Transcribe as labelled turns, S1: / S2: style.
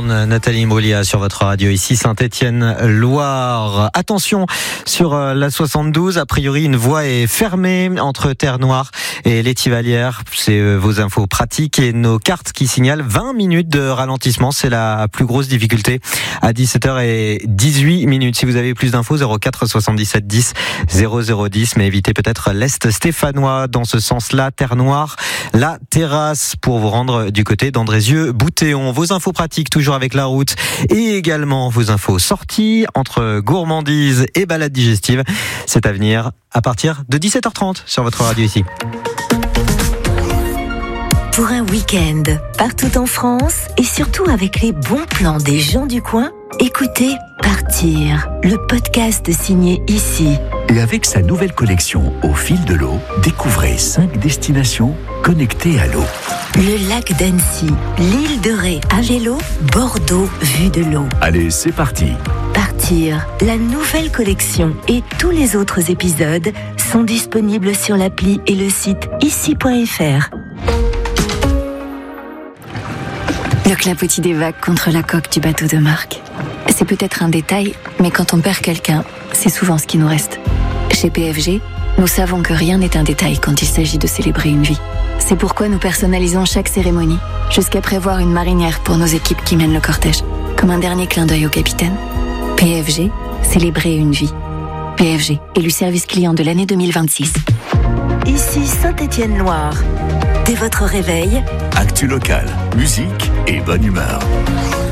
S1: Burn, Nathalie Imbruglia sur votre radio, ici Saint-Étienne-Loire. Attention sur la 72, a priori une voie est fermée entre Terre-Noire et l'Étivalière. C'est vos infos pratiques et nos cartes qui signalent 20 minutes de ralentissement. C'est la plus grosse difficulté à 17h18. Si vous avez plus d'infos, 04 77 10 0010, mais évitez peut-être l'Est stéphanois dans ce sens-là, Terre-Noire, la terrasse pour vous rendre du côté d'Andrézieux-Boutéon. Vos infos pratiques toujours avec la route et également vos infos sorties entre gourmandise et balade digestive. C'est à venir à partir de 17h30 sur votre radio ici.
S2: Pour un week-end partout en France et surtout avec les bons plans des gens du coin, écoutez Partir, le podcast signé ici.
S3: Et avec sa nouvelle collection Au fil de l'eau, découvrez 5 destinations connectées à l'eau.
S2: Le lac d'Annecy, l'île de Ré à vélo, Bordeaux vue de l'eau.
S3: Allez, c'est parti.
S2: Partir, la nouvelle collection et tous les autres épisodes sont disponibles sur l'appli et le site ici.fr.
S4: Le clapotis des vagues contre la coque du bateau de Marc. C'est peut-être un détail, mais quand on perd quelqu'un, c'est souvent ce qui nous reste. Chez PFG, nous savons que rien n'est un détail quand il s'agit de célébrer une vie. C'est pourquoi nous personnalisons chaque cérémonie, jusqu'à prévoir une marinière pour nos équipes qui mènent le cortège, comme un dernier clin d'œil au capitaine. PFG, célébrer une vie. PFG, élu service client de l'année 2026.
S2: Ici Saint-Étienne-Loire. Dès votre réveil,
S3: Actu local, musique et bonne humeur.